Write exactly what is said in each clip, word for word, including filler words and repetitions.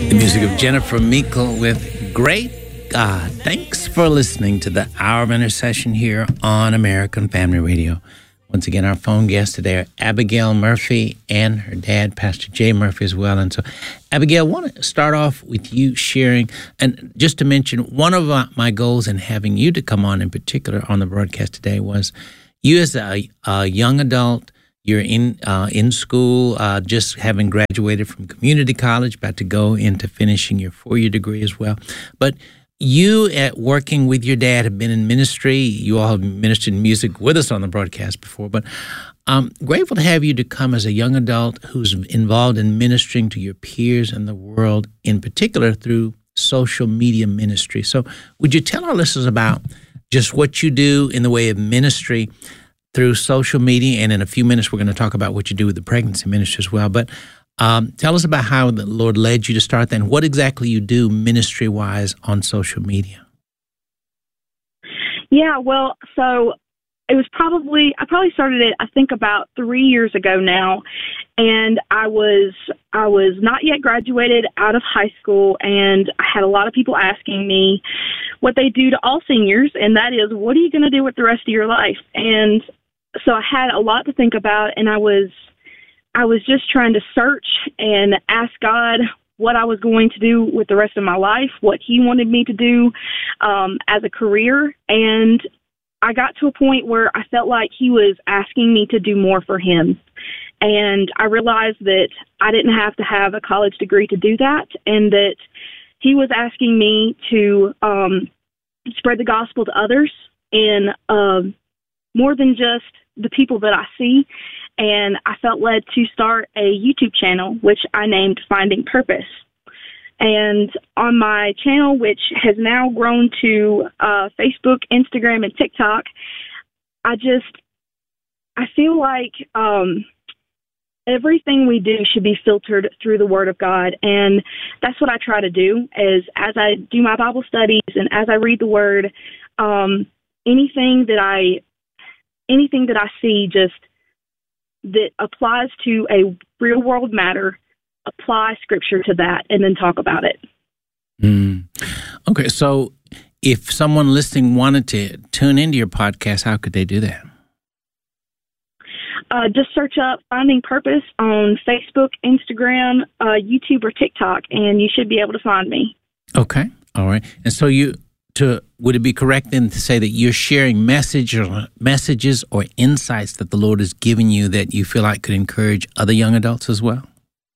The music of Jennifer Meikle with Great God. Thanks for listening to the Hour of Intercession here on American Family Radio. Once again, our phone guests today are Abigail Murphy and her dad, Pastor Jay Murphy, as well. And so, Abigail, I want to start off with you sharing, and just to mention, one of my goals in having you to come on in particular on the broadcast today was you as a, a young adult. You're in uh, in school, uh, just having graduated from community college, about to go into finishing your four-year degree as well. But you, at working with your dad, have been in ministry. You all have ministered in music with us on the broadcast before. But I'm grateful to have you to come as a young adult who's involved in ministering to your peers in the world, in particular through social media ministry. So would you tell our listeners about just what you do in the way of ministry through social media, and in a few minutes we're going to talk about what you do with the pregnancy ministry as well. But um, tell us about how the Lord led you to start that, and what exactly you do ministry-wise on social media. Yeah, well, so it was probably, I probably started it, I think, about three years ago now, and I was I was not yet graduated out of high school, and I had a lot of people asking me what they do to all seniors, and that is, what are you going to do with the rest of your life? And so I had a lot to think about, and I was I was just trying to search and ask God what I was going to do with the rest of my life, what He wanted me to do um, as a career. And I got to a point where I felt like He was asking me to do more for Him. And I realized that I didn't have to have a college degree to do that, and that He was asking me to um, spread the gospel to others, and um, more than just the people that I see. And I felt led to start a YouTube channel, which I named Finding Purpose. And on my channel, which has now grown to uh, Facebook, Instagram, and TikTok, I just, I feel like um, everything we do should be filtered through the Word of God. And that's what I try to do, is as I do my Bible studies and as I read the Word, um, anything that I anything that I see just that applies to a real world matter, apply Scripture to that, and then talk about it. Mm. Okay, so if someone listening wanted to tune into your podcast, how could they do that? Uh, just search up Finding Purpose on Facebook, Instagram, uh, YouTube, or TikTok, and you should be able to find me. Okay, all right. And so you, to would it be correct then to say that you're sharing message or messages or insights that the Lord has given you that you feel like could encourage other young adults as well?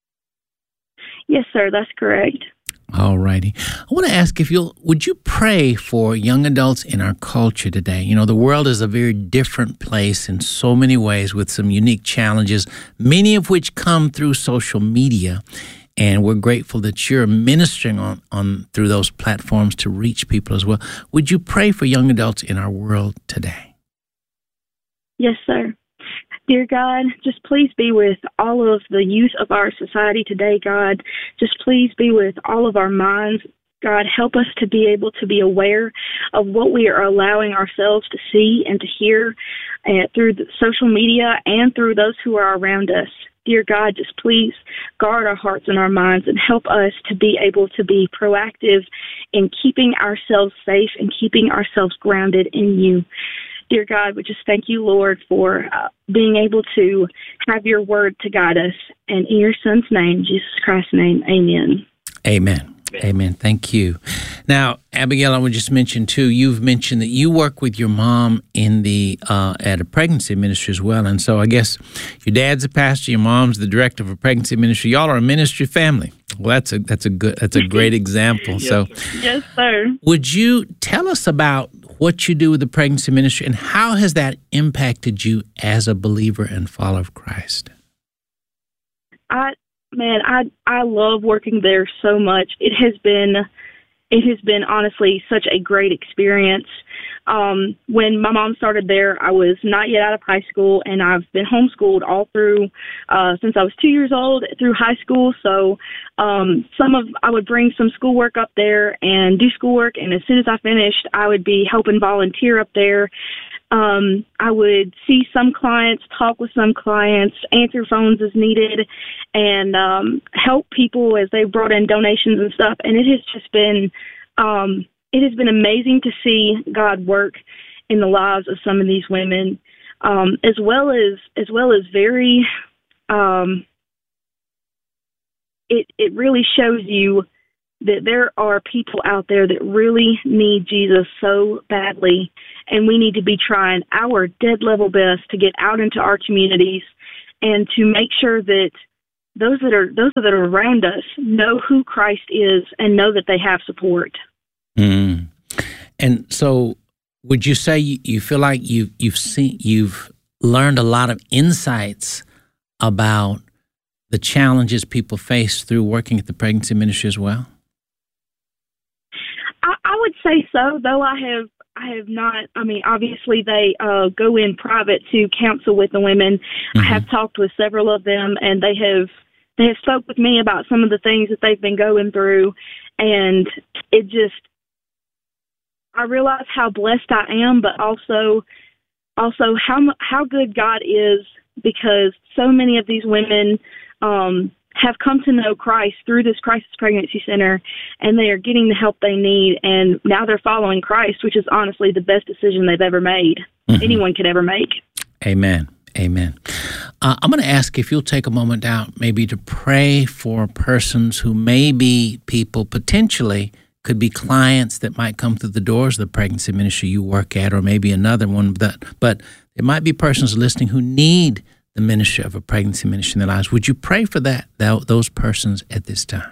Yes, sir, that's correct. All righty. I want to ask if you'll, would you pray for young adults in our culture today? You know, the world is a very different place in so many ways with some unique challenges, many of which come through social media. And we're grateful that you're ministering on, on through those platforms to reach people as well. Would you pray for young adults in our world today? Yes, sir. Dear God, just please be with all of the youth of our society today, God. Just please be with all of our minds. God, help us to be able to be aware of what we are allowing ourselves to see and to hear uh, through the social media and through those who are around us. Dear God, just please guard our hearts and our minds and help us to be able to be proactive in keeping ourselves safe and keeping ourselves grounded in you. Dear God, we just thank you, Lord, for uh, being able to have your word to guide us. And in your Son's name, Jesus Christ's name, amen. Amen. Amen. Thank you. Now, Abigail, I would just mention, too, you've mentioned that you work with your mom in the uh, at a pregnancy ministry as well. And so I guess your dad's a pastor, your mom's the director of a pregnancy ministry. Y'all are a ministry family. Well, that's a that's a good that's a great example. Yes, so, yes, sir. Would you tell us about what you do with the pregnancy ministry and how has that impacted you as a believer and follower of Christ? I man, I I love working there so much. It has been it has been honestly such a great experience. Um, when my mom started there, I was not yet out of high school, and I've been homeschooled all through uh, since I was two years old through high school. So um, some of I would bring some schoolwork up there and do schoolwork, and as soon as I finished, I would be helping volunteer up there Um, I would see some clients, talk with some clients, answer phones as needed, and um, help people as they brought in donations and stuff. And it has just been, um, it has been amazing to see God work in the lives of some of these women, um, as well as as well as very. Um, it it really shows you that there are people out there that really need Jesus so badly, and we need to be trying our dead level best to get out into our communities and to make sure that those that are those that are around us know who Christ is and know that they have support. Mm. And so, would you say you, you feel like you you've seen you've learned a lot of insights about the challenges people face through working at the pregnancy ministry as well? I, I would say so, though I have I have not. I mean, obviously they uh, go in private to counsel with the women. Mm-hmm. I have talked with several of them, and they have they have spoke with me about some of the things that they've been going through, and it just I realize how blessed I am, but also also how how good God is, because so many of these women um, have come to know Christ through this Crisis Pregnancy Center, and they are getting the help they need, and now they're following Christ, which is honestly the best decision they've ever made, mm-hmm. anyone could ever make. Amen. Amen. Uh, I'm going to ask if you'll take a moment out maybe to pray for persons who may be people potentially could be clients that might come through the doors of the pregnancy ministry you work at, or maybe another one, that, but there might be persons listening who need the ministry of a pregnancy ministry in their lives. Would you pray for that, those persons at this time?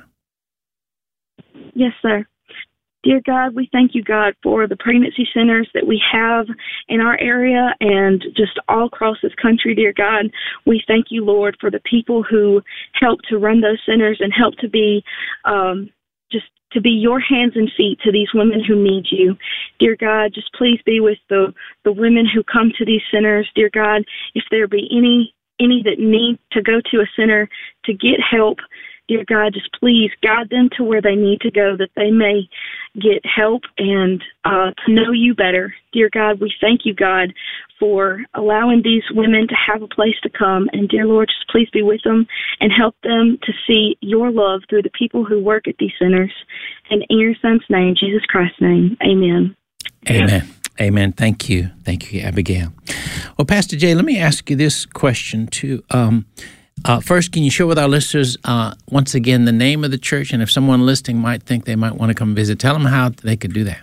Yes, sir. Dear God, we thank you, God, for the pregnancy centers that we have in our area and just all across this country, dear God. We thank you, Lord, for the people who help to run those centers and help to be um, just to be your hands and feet to these women who need you. Dear God, just please be with the, the women who come to these centers. Dear God, if there be any any that need to go to a center to get help, dear God, just please guide them to where they need to go, that they may get help and uh, to know you better. Dear God, we thank you, God, for allowing these women to have a place to come. And dear Lord, just please be with them and help them to see your love through the people who work at these centers. And in your Son's name, Jesus Christ's name, amen. Amen. Amen. Thank you. Thank you, Abigail. Well, Pastor Jay, let me ask you this question too. Um, uh, first, can you share with our listeners, uh, once again, the name of the church? And if someone listening might think they might want to come visit, tell them how they could do that.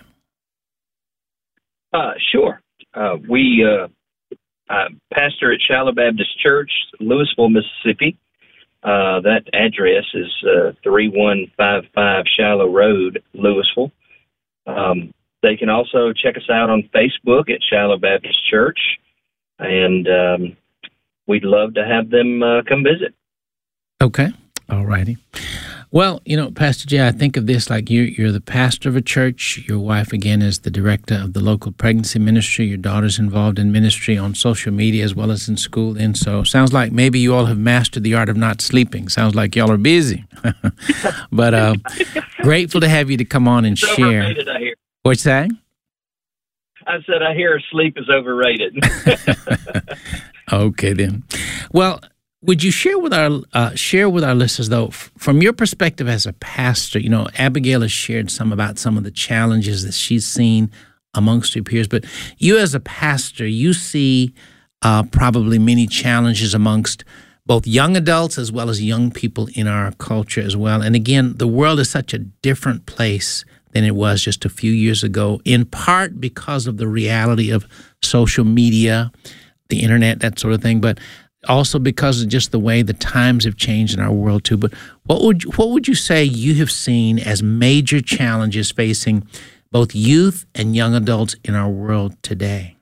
Uh, sure. Uh, we uh, uh, pastor at Shiloh Baptist Church, Louisville, Mississippi. Uh, that address is uh, thirty-one fifty-five Shiloh Road, Louisville. Um, they can also check us out on Facebook at Shiloh Baptist Church, and um, we'd love to have them uh, come visit. Okay. All righty. Well, you know, Pastor Jay, I think of this like you, you're the pastor of a church. Your wife, again, is the director of the local pregnancy ministry. Your daughter's involved in ministry on social media as well as in school. And so sounds like maybe you all have mastered the art of not sleeping. Sounds like y'all are busy. But uh, grateful to have you to come on and it's share. Overrated, I hear. What's that? I said I hear sleep is overrated. Okay, then. Well, would you share with our uh, share with our listeners, though, f- from your perspective as a pastor? You know, Abigail has shared some about some of the challenges that she's seen amongst her peers, but you as a pastor, you see uh, probably many challenges amongst both young adults as well as young people in our culture as well. And again, the world is such a different place than it was just a few years ago, in part because of the reality of social media, the internet, that sort of thing, but also because of just the way the times have changed in our world too. But what would you, what would you say you have seen as major challenges facing both youth and young adults in our world today?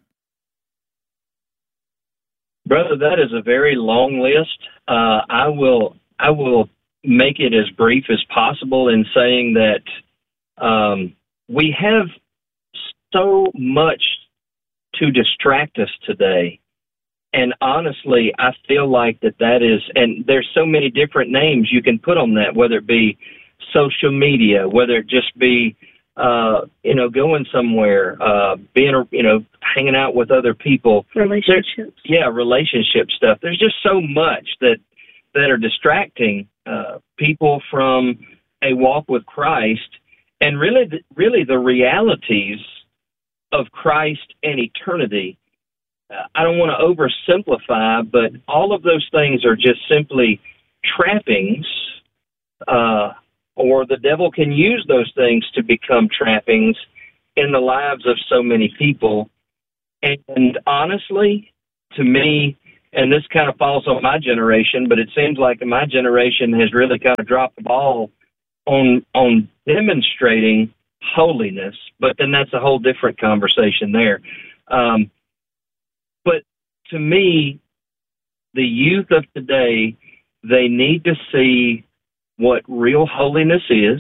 Brother, that is a very long list. Uh, I will I will make it as brief as possible in saying that um, we have so much to distract us today. And honestly, I feel like that that is, and there's so many different names you can put on that, whether it be social media, whether it just be uh, you know, going somewhere, uh, being, you know, hanging out with other people. Relationships. There's, yeah, relationship stuff. There's just so much that that are distracting uh, people from a walk with Christ, and really, the, really the realities of Christ and eternity. Uh, I don't want to oversimplify, but all of those things are just simply trappings, uh, or the devil can use those things to become trappings in the lives of so many people. And honestly, to me, and this kind of falls on my generation, but it seems like my generation has really kind of dropped the ball on on demonstrating holiness. But then that's a whole different conversation there. Um, but to me, the youth of today, they need to see what real holiness is.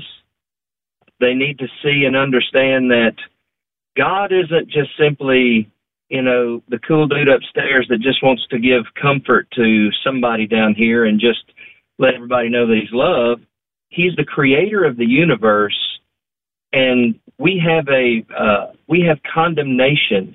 They need to see and understand that God isn't just simply, you know, the cool dude upstairs that just wants to give comfort to somebody down here and just let everybody know that he's loved. He's the creator of the universe, and we have a uh, we have condemnation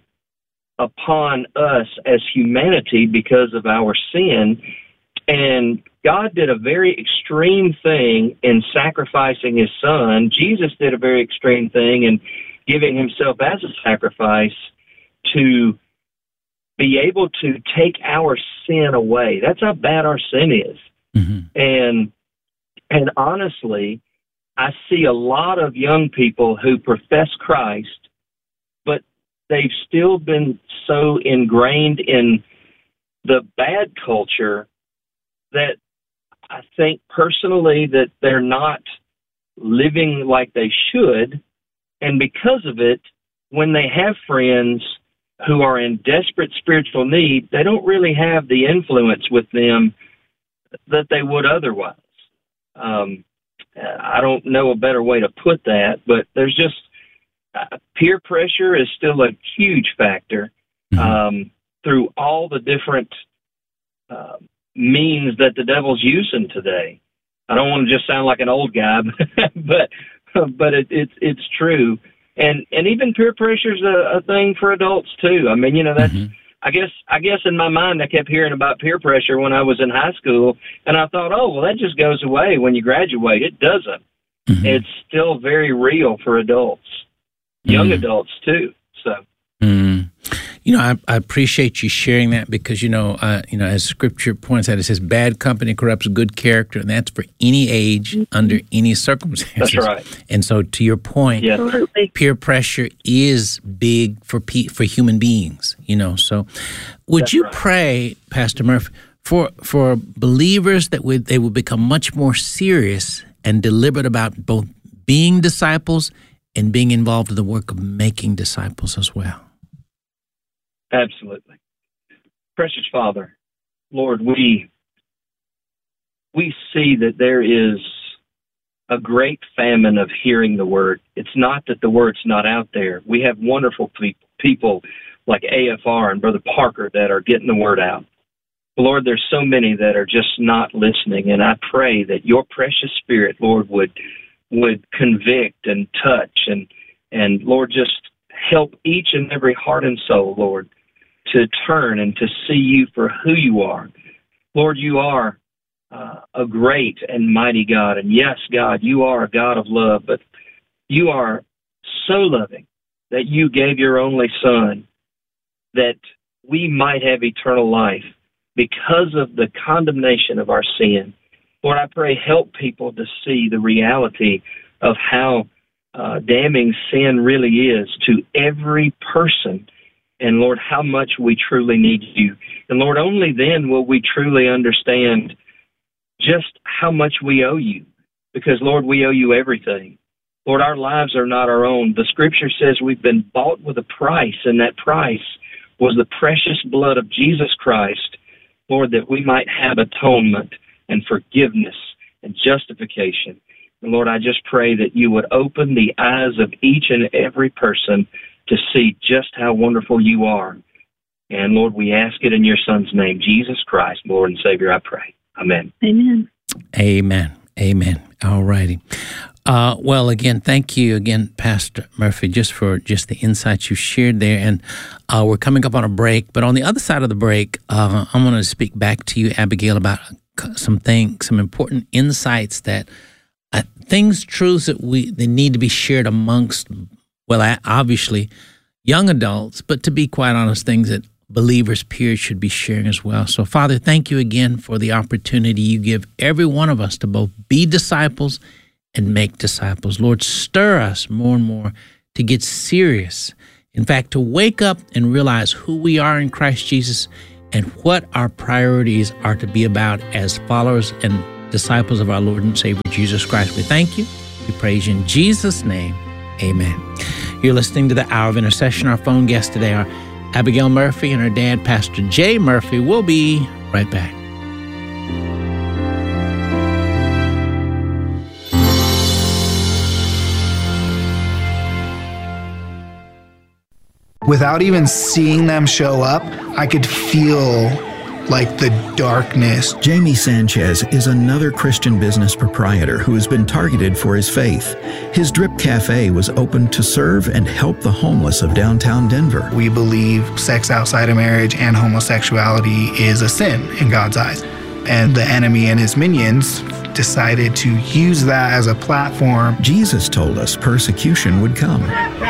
upon us as humanity because of our sin. And God did a very extreme thing in sacrificing his son. Jesus did a very extreme thing in giving himself as a sacrifice to be able to take our sin away. That's how bad our sin is. Mm-hmm. And and honestly, I see a lot of young people who profess Christ, but they've still been so ingrained in the bad culture that I think personally that they're not living like they should. And because of it, when they have friends who are in desperate spiritual need, they don't really have the influence with them that they would otherwise. Um, I don't know a better way to put that, but there's just uh, peer pressure is still a huge factor um, mm-hmm. through all the different uh, means that the devil's using today. I don't want to just sound like an old guy, but but it, it's it's true. And and even peer pressure is a, a thing for adults too. I mean, you know, that's mm-hmm. I guess I guess in my mind I kept hearing about peer pressure when I was in high school, and I thought, oh well, that just goes away when you graduate. It doesn't. Mm-hmm. It's still very real for adults, young mm-hmm. adults too. So. Mm. You know, I, I appreciate you sharing that because, you know, uh, you know, as Scripture points out, it says bad company corrupts good character, and that's for any age, mm-hmm. under any circumstances. That's right. And so, to your point, yes. peer pressure is big for pe- for human beings. You know, so would that's you right. pray, Pastor Murphy, for for believers that would they would become much more serious and deliberate about both being disciples and being involved in the work of making disciples as well? Absolutely. Precious Father, Lord, we we see that there is a great famine of hearing the word. It's not that the word's not out there. We have wonderful pe- people like A F R and Brother Parker that are getting the word out. But Lord, there's so many that are just not listening, and I pray that your precious Spirit, Lord, would would convict and touch and, and Lord, just help each and every heart and soul, Lord, to turn and to see you for who you are. Lord, you are uh, a great and mighty God. And yes, God, you are a God of love, but you are so loving that you gave your only Son that we might have eternal life because of the condemnation of our sin. Lord, I pray help people to see the reality of how uh, damning sin really is to every person. And Lord, how much we truly need you. And Lord, only then will we truly understand just how much we owe you. Because Lord, we owe you everything. Lord, our lives are not our own. The Scripture says we've been bought with a price, and that price was the precious blood of Jesus Christ, Lord, that we might have atonement and forgiveness and justification. And Lord, I just pray that you would open the eyes of each and every person to see just how wonderful you are. And Lord, we ask it in your Son's name, Jesus Christ, Lord and Savior, I pray. Amen. Amen. Amen. Amen. All righty. Uh, well, again, thank you again, Pastor Murphy, just for just the insights you shared there. And uh, we're coming up on a break. But on the other side of the break, uh, I'm going to speak back to you, Abigail, about some things, some important insights that uh, things, truths that we they need to be shared amongst, well, obviously, young adults, but to be quite honest, things that believers, peers should be sharing as well. So, Father, thank you again for the opportunity you give every one of us to both be disciples and make disciples. Lord, stir us more and more to get serious. In fact, to wake up and realize who we are in Christ Jesus and what our priorities are to be about as followers and disciples of our Lord and Savior, Jesus Christ. We thank you. We praise you in Jesus' name. Amen. You're listening to the Hour of Intercession. Our phone guests today are Abigail Murphy and her dad, Pastor Jay Murphy. We'll be right back. Without even seeing them show up, I could feel like the darkness. Jamie Sanchez is another Christian business proprietor who has been targeted for his faith. His Drip Cafe was opened to serve and help the homeless of downtown Denver. We believe sex outside of marriage and homosexuality is a sin in God's eyes. And the enemy and his minions decided to use that as a platform. Jesus told us persecution would come.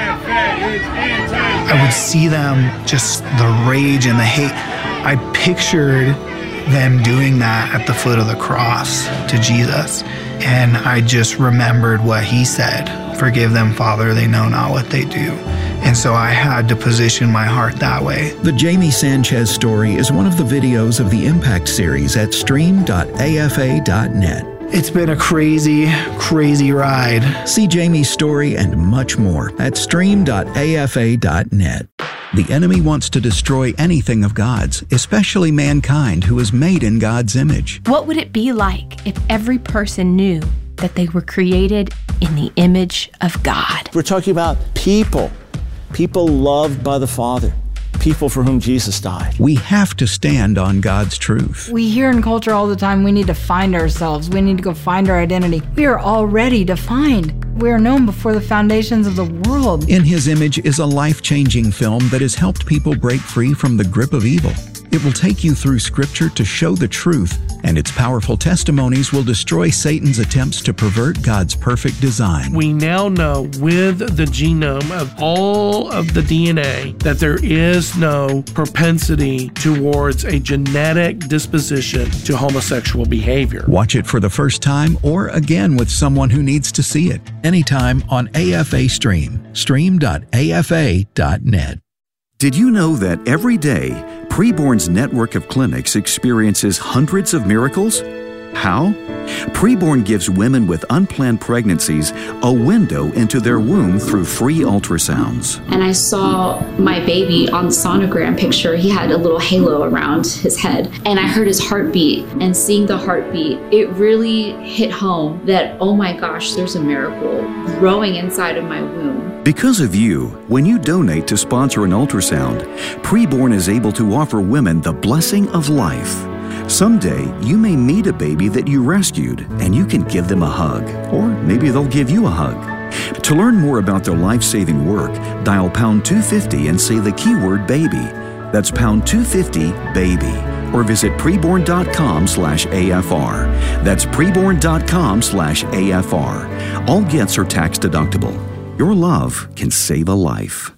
I would see them, just the rage and the hate. I pictured them doing that at the foot of the cross to Jesus. And I just remembered what he said. Forgive them, Father, they know not what they do. And so I had to position my heart that way. The Jamie Sanchez story is one of the videos of the Impact series at stream dot a f a dot net. It's been a crazy, crazy ride. See Jamie's story and much more at stream dot a f a dot net. The enemy wants to destroy anything of God's, especially mankind who is made in God's image. What would it be like if every person knew that they were created in the image of God? We're talking about people, people loved by the Father, people for whom Jesus died. We have to stand on God's truth. We hear in culture all the time, we need to find ourselves. We need to go find our identity. We are already defined. We are known before the foundations of the world. In His Image is a life-changing film that has helped people break free from the grip of evil. It will take you through Scripture to show the truth, and its powerful testimonies will destroy Satan's attempts to pervert God's perfect design. We now know with the genome of all of the D N A that there is no propensity towards a genetic disposition to homosexual behavior. Watch it for the first time or again with someone who needs to see it. Anytime on A F A Stream, stream dot a f a dot net. Did you know that every day, Preborn's network of clinics experiences hundreds of miracles? How? Preborn gives women with unplanned pregnancies a window into their womb through free ultrasounds. And I saw my baby on the sonogram picture. He had a little halo around his head. And I heard his heartbeat. And seeing the heartbeat, it really hit home that, oh my gosh, there's a miracle growing inside of my womb. Because of you, when you donate to sponsor an ultrasound, Preborn is able to offer women the blessing of life. Someday, you may meet a baby that you rescued, and you can give them a hug, or maybe they'll give you a hug. To learn more about their life-saving work, dial pound two fifty and say the keyword baby. That's pound two fifty baby. Or visit preborn dot com slash A F R. That's preborn dot com slash A F R. All gifts are tax deductible. Your love can save a life.